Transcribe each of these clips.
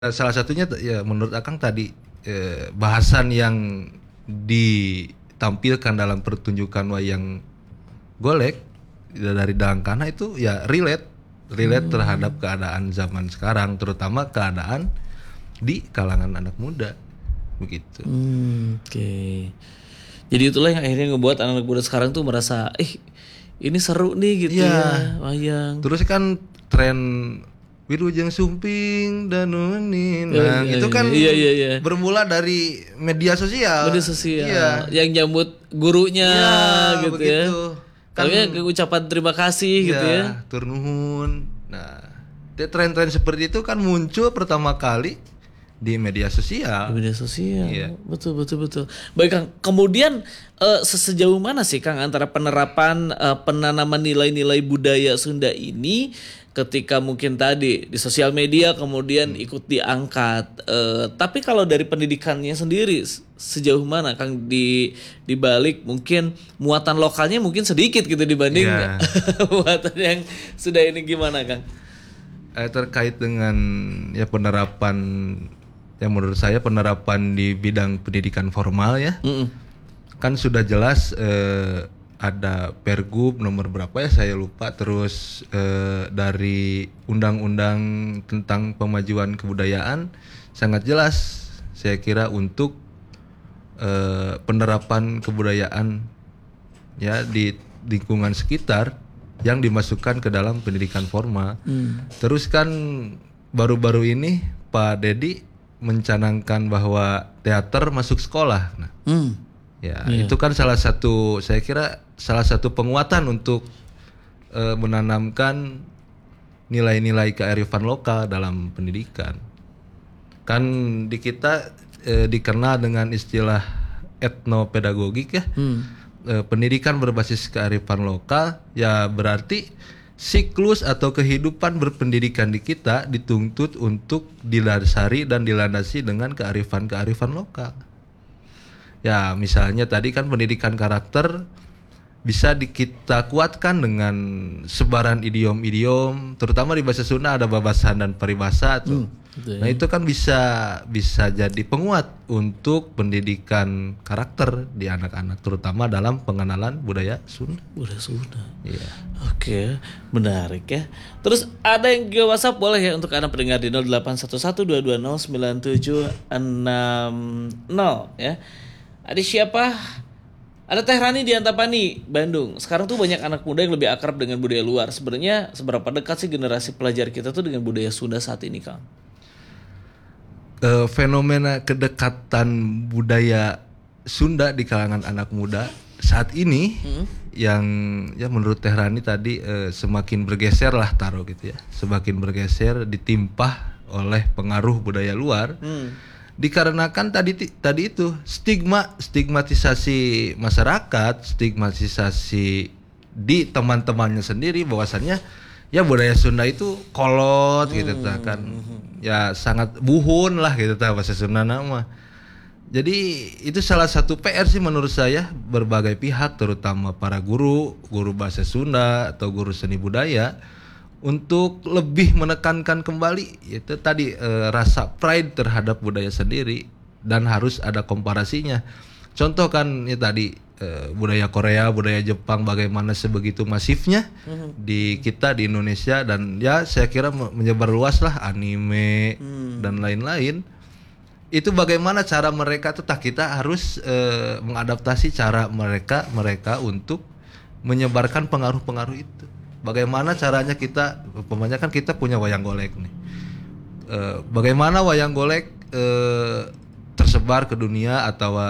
Salah satunya ya menurut Akang tadi bahasan yang ditampilkan dalam pertunjukan wayang golek dari Dangkana itu ya relate terhadap keadaan zaman sekarang, terutama keadaan di kalangan anak muda begitu. Oke. Jadi itulah yang akhirnya ngebuat anak muda sekarang tuh merasa ini seru nih gitu ya wayang. Terus kan tren Wilujeng Sumping dan nah itu kan Iya. bermula dari media sosial. Media sosial Iya. yang nyambut gurunya gitu begitu. ya. Kan ucapan terima kasih gitu ya. Tur nuhun. Nah, tren-tren seperti itu kan muncul pertama kali di media Di sosial. media sosial. Iya. Betul. Baik Kang, kemudian sejauh mana sih Kang antara penerapan penanaman nilai-nilai budaya Sunda ini ketika mungkin tadi di sosial media kemudian ikut diangkat. Tapi kalau dari pendidikannya sendiri sejauh mana Kang di balik mungkin muatan lokalnya mungkin sedikit gitu dibanding Iya. muatan yang sudah ini gimana Kang? Terkait dengan ya penerapan yang menurut saya penerapan di bidang pendidikan formal ya. Kan sudah jelas ada Pergub nomor berapa ya saya lupa, terus dari undang-undang tentang pemajuan kebudayaan sangat jelas saya kira untuk penerapan kebudayaan ya di lingkungan sekitar yang dimasukkan ke dalam pendidikan formal. Terus kan baru-baru ini Pak Dedi mencanangkan bahwa teater masuk sekolah. Nah, ya itu kan salah satu, saya kira salah satu penguatan untuk menanamkan nilai-nilai kearifan lokal dalam pendidikan. Kan di kita dikenal dengan istilah etnopedagogik ya. Pendidikan berbasis kearifan lokal ya berarti siklus atau kehidupan berpendidikan di kita dituntut untuk didasari dan dilandasi dengan kearifan lokal. Ya misalnya tadi kan pendidikan karakter bisa kita kuatkan dengan sebaran idiom-idiom, terutama di bahasa Sunda ada babasan dan paribasa tuh. Nah itu kan bisa jadi penguat untuk pendidikan karakter di anak-anak, terutama dalam pengenalan budaya Sunda. Budaya Sunda. Iya. Oke, menarik ya. Terus ada yang ke WhatsApp boleh ya untuk Anda pendengar di 081122097760 ya. Ada siapa? Ada Teh Rani di Antapani, Bandung. Sekarang tuh banyak anak muda yang lebih akrab dengan budaya luar. Sebenarnya seberapa dekat sih generasi pelajar kita tuh dengan budaya Sunda saat ini, Kang? Fenomena kedekatan budaya Sunda di kalangan anak muda saat ini yang ya menurut Teh Rani tadi semakin bergeser lah taruh gitu ya, semakin bergeser ditimpah oleh pengaruh budaya luar. Dikarenakan tadi itu stigmatisasi masyarakat, stigmatisasi di teman-temannya sendiri bahwasannya ya budaya Sunda itu kolot gitu kan. Ya sangat buhun lah gitu bahasa Sunda nama. Jadi itu salah satu PR sih menurut saya berbagai pihak, terutama para guru bahasa Sunda atau guru seni budaya untuk lebih menekankan kembali itu tadi rasa pride terhadap budaya sendiri dan harus ada komparasinya. Contoh kan ya tadi budaya Korea, budaya Jepang bagaimana sebegitu masifnya di kita di Indonesia, dan ya saya kira menyebar luas lah anime dan lain-lain. Itu bagaimana cara mereka tuh kita harus mengadaptasi cara mereka untuk menyebarkan pengaruh-pengaruh itu. Bagaimana caranya kita, umpamanya kan kita punya wayang golek nih. Bagaimana wayang golek tersebar ke dunia atau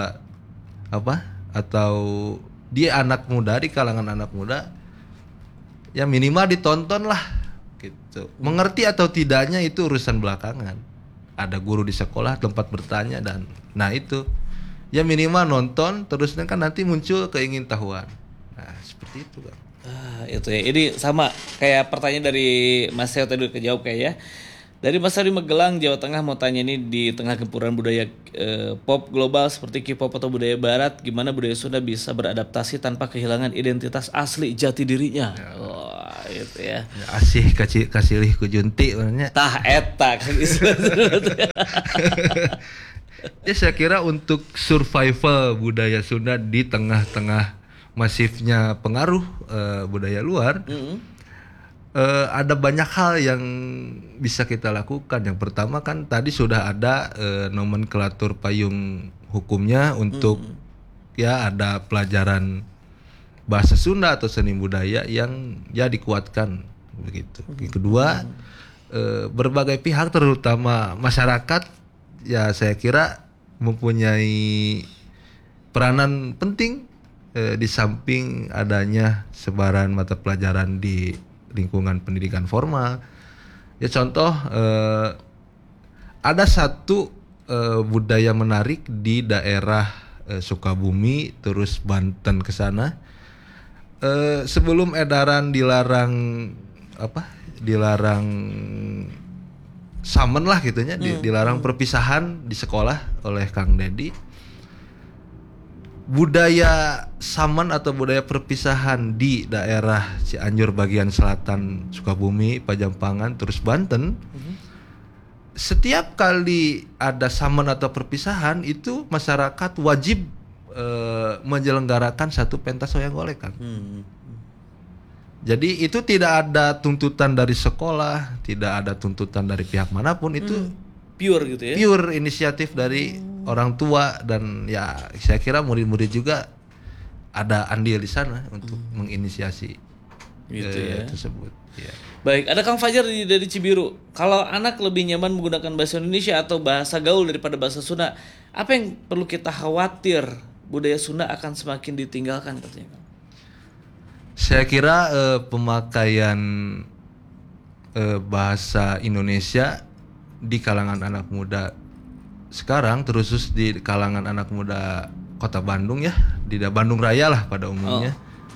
di anak muda, di kalangan anak muda, ya minimal ditonton lah gitu. Mengerti atau tidaknya itu urusan belakangan. Ada guru di sekolah tempat bertanya dan nah itu ya minimal nonton terus kan nanti muncul keingintahuan. Nah seperti itu kan. Itu ya. Ini sama kayak pertanyaan dari Mas Teo tadi udah kejawab kayak ya. Dari Mas Ari Magelang, Jawa Tengah mau tanya ini di tengah gempuran budaya pop global seperti K-pop atau budaya barat, gimana budaya Sunda bisa beradaptasi tanpa kehilangan identitas asli jati dirinya? Wah, gitu ya. Asih kasilih ku junti sebenarnya. Tah eta kan istilahnya. Ya saya kira untuk survival budaya Sunda di tengah-tengah masifnya pengaruh budaya luar, ada banyak hal yang bisa kita lakukan. Yang pertama kan tadi sudah ada nomenklatur payung hukumnya untuk ya ada pelajaran bahasa Sunda atau seni budaya yang ya dikuatkan begitu. Yang kedua, berbagai pihak terutama masyarakat ya saya kira mempunyai peranan penting di samping adanya sebaran mata pelajaran di lingkungan pendidikan formal. Ya contoh ada satu budaya menarik di daerah Sukabumi terus Banten ke sana. Sebelum edaran dilarang samen lah gitunya, dilarang perpisahan di sekolah oleh Kang Dedi. Budaya saman atau budaya perpisahan di daerah Cianjur bagian selatan Sukabumi, Pajampangan, terus Banten. Setiap kali ada saman atau perpisahan itu masyarakat wajib menyelenggarakan satu pentas wayang golek kan. Jadi itu tidak ada tuntutan dari sekolah, tidak ada tuntutan dari pihak manapun, itu Pure gitu ya. pure inisiatif dari orang tua dan ya saya kira murid-murid juga ada andil di sana untuk menginisiasi Gitu ya. tersebut. Ya. Baik, ada Kang Fajar dari Cibiru. Kalau anak lebih nyaman menggunakan bahasa Indonesia atau bahasa gaul daripada bahasa Sunda, apa yang perlu kita khawatir budaya Sunda akan semakin ditinggalkan katanya? Saya kira pemakaian bahasa Indonesia di kalangan anak muda sekarang, terusus di kalangan anak muda Kota Bandung ya, di Bandung Raya lah pada umumnya.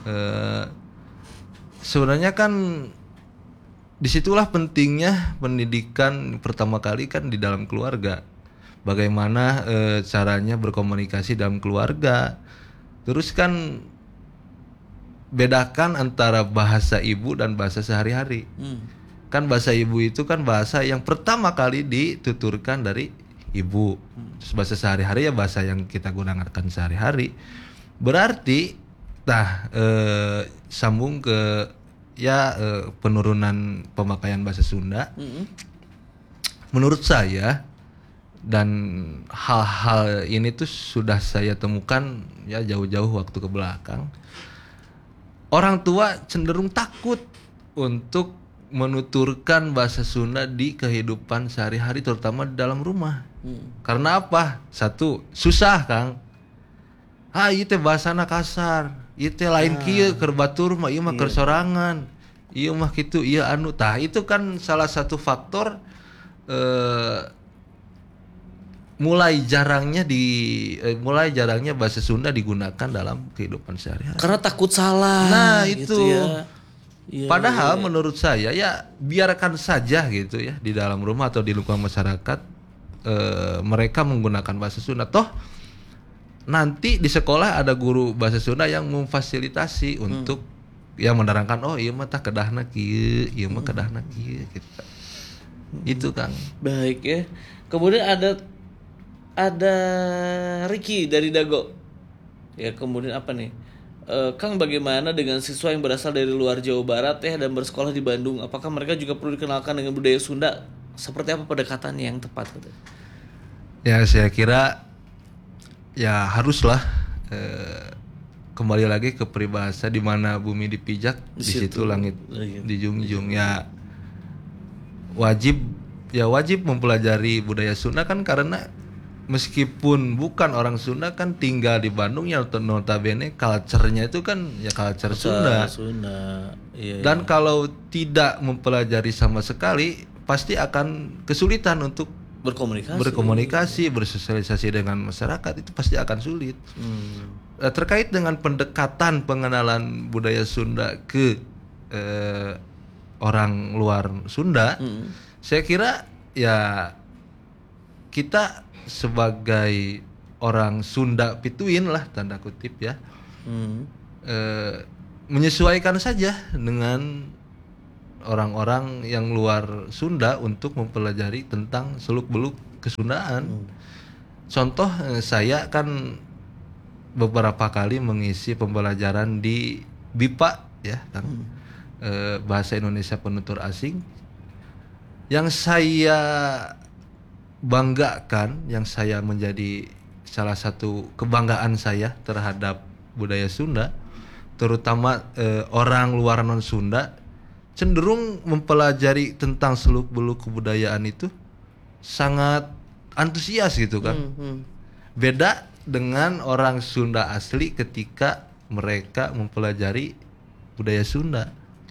Sebenarnya kan disitulah pentingnya pendidikan pertama kali kan di dalam keluarga. Bagaimana caranya berkomunikasi dalam keluarga. Terus kan bedakan antara bahasa ibu dan bahasa sehari-hari. Kan bahasa ibu itu kan bahasa yang pertama kali dituturkan dari ibu. Terus bahasa sehari-hari ya bahasa yang kita gunakan sehari-hari. Berarti sambung ke penurunan pemakaian bahasa Sunda. Menurut saya, dan hal-hal ini tuh sudah saya temukan ya jauh-jauh waktu ke belakang. Orang tua cenderung takut untuk menuturkan bahasa Sunda di kehidupan sehari-hari, terutama di dalam rumah. Karena apa? Satu, susah Kang. Ieu teh bahasana kasar, ieu teh lain kieu keur batur mah, ieu mah keur sorangan, ieu mah kitu, ieu anu. Tah itu kan salah satu faktor mulai jarangnya bahasa Sunda digunakan dalam kehidupan sehari-hari. Karena takut salah. Nah gitu itu. ya. Padahal menurut saya ya biarkan saja gitu ya di dalam rumah atau di lingkungan masyarakat mereka menggunakan bahasa Sunda. Toh nanti di sekolah ada guru bahasa Sunda yang memfasilitasi untuk yang menerangkan ieu mah tah kedahna kieu, ieu mah kedahna kieu gitu. Itu Kang. Baik ya. Kemudian ada Ricky dari Dago. Ya, kemudian apa nih? Kang, bagaimana dengan siswa yang berasal dari luar Jawa Barat ya dan bersekolah di Bandung? Apakah mereka juga perlu dikenalkan dengan budaya Sunda? Seperti apa pendekatannya yang tepat gitu? Ya, saya kira ya haruslah kembali lagi ke peribahasa di mana bumi dipijak, di situ langit dijunjung. Ya wajib mempelajari budaya Sunda kan, karena meskipun bukan orang Sunda kan tinggal di Bandung ya notabene culture-nya itu kan ya culture Sunda. Iya, Dan kalau tidak mempelajari sama sekali pasti akan kesulitan untuk berkomunikasi, bersosialisasi dengan masyarakat, itu pasti akan sulit. Terkait dengan pendekatan pengenalan budaya Sunda ke orang luar Sunda, saya kira ya kita sebagai orang Sunda pituin lah tanda kutip ya, menyesuaikan saja dengan orang-orang yang luar Sunda untuk mempelajari tentang seluk-beluk kesundaan. Contoh saya kan beberapa kali mengisi pembelajaran di BIPA ya kan. Bahasa Indonesia Penutur Asing. Yang saya banggakan, yang saya menjadi salah satu kebanggaan saya terhadap budaya Sunda, terutama orang luar non Sunda cenderung mempelajari tentang seluk-beluk kebudayaan itu sangat antusias gitu kan. Beda dengan orang Sunda asli ketika mereka mempelajari budaya Sunda.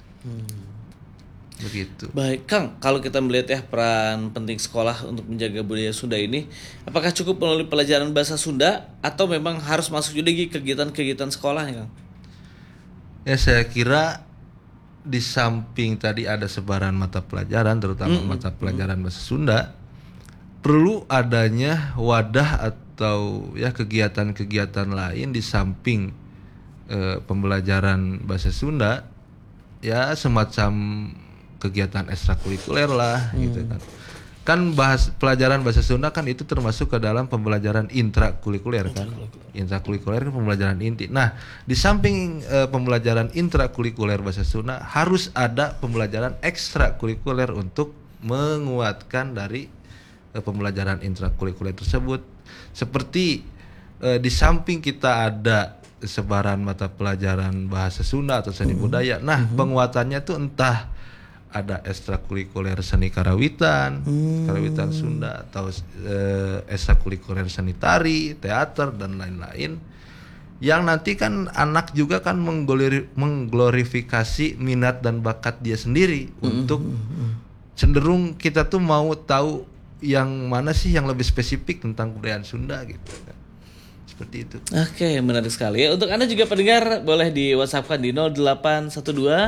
Begitu. Baik, Kang, kalau kita melihat ya peran penting sekolah untuk menjaga budaya Sunda ini, apakah cukup melalui pelajaran bahasa Sunda atau memang harus masuk juga di kegiatan-kegiatan sekolah ya, Kang? Ya saya kira di samping tadi ada sebaran mata pelajaran, terutama mata pelajaran bahasa Sunda, perlu adanya wadah atau ya kegiatan-kegiatan lain di samping pembelajaran bahasa Sunda, ya semacam kegiatan ekstrakurikuler lah gitu kan. Kan pelajaran bahasa Sunda kan itu termasuk ke dalam pembelajaran intrakurikuler kan. Intrakurikuler kan pembelajaran inti. Nah, di samping pembelajaran intrakurikuler bahasa Sunda harus ada pembelajaran ekstrakurikuler untuk menguatkan dari pembelajaran intrakurikuler tersebut. Seperti di samping kita ada sebaran mata pelajaran bahasa Sunda atau seni budaya. Nah, penguatannya tuh entah ada ekstrakurikuler seni karawitan, karawitan Sunda, atau ekstrakurikuler seni tari, teater dan lain-lain. Yang nanti kan anak juga kan mengglorifikasi minat dan bakat dia sendiri untuk cenderung kita tuh mau tahu yang mana sih yang lebih spesifik tentang kebudayaan Sunda gitu kan. Seperti itu. Oke, menarik sekali ya. Untuk Anda juga pendengar boleh di WhatsApp-kan di 0812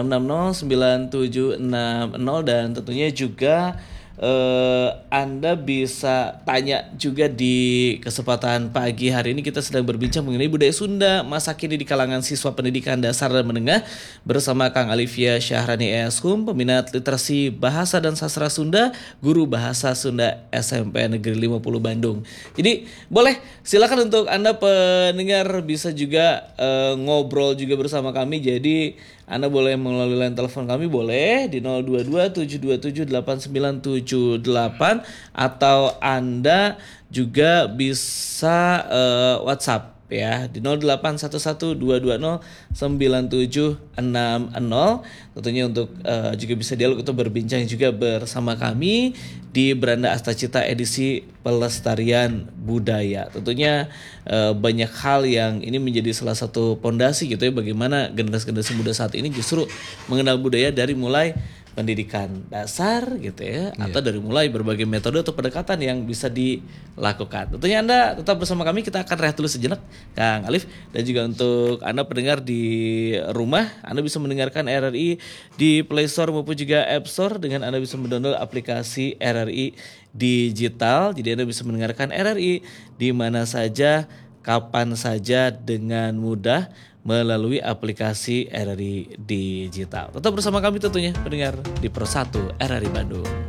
660 9760 dan tentunya juga Anda bisa tanya juga di kesempatan pagi hari ini. Kita sedang berbincang mengenai budaya Sunda masa kini di kalangan siswa pendidikan dasar dan menengah bersama Kang Alivia Syahrani Eshum, peminat literasi bahasa dan sastra Sunda, guru bahasa Sunda SMP Negeri 50 Bandung. Jadi boleh silakan untuk Anda pendengar bisa juga ngobrol juga bersama kami. Jadi Anda boleh melalui line telepon kami boleh di 022-727-8978 atau Anda juga bisa WhatsApp ya di 0811-220-9760. Tentunya untuk juga bisa dialog atau berbincang juga bersama kami di Beranda Astacita edisi Pelestarian Budaya. Tentunya banyak hal yang ini menjadi salah satu pondasi gitu ya, bagaimana generasi-generasi muda saat ini justru mengenal budaya dari mulai pendidikan dasar gitu ya, atau dari mulai berbagai metode atau pendekatan yang bisa dilakukan. Tentunya Anda tetap bersama kami, kita akan rehat dulu sejenak Kang Alif, dan juga untuk Anda pendengar di rumah, Anda bisa mendengarkan RRI di Play Store maupun juga App Store dengan Anda bisa mendownload aplikasi RRI Digital. Jadi Anda bisa mendengarkan RRI di mana saja, kapan saja dengan mudah melalui aplikasi RRI Digital. Tetap bersama kami tentunya pendengar di Pro 1 RRI Bandung.